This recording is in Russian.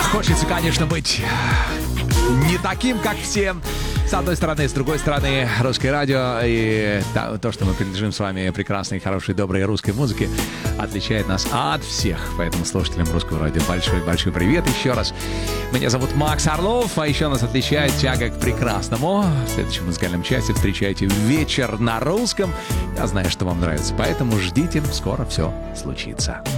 Хочется, конечно, быть не таким, как все. С одной стороны, с другой стороны, русское радио и то, что мы принадлежим с вами прекрасной, хорошей, доброй русской музыке, отличает нас от всех. Поэтому слушателям русского радио большой привет еще раз. Меня зовут Макс Орлов, а еще нас отличает тяга к прекрасному. В следующем музыкальном часе встречайте «Вечер на русском». Я знаю, что вам нравится, поэтому ждите, скоро все случится.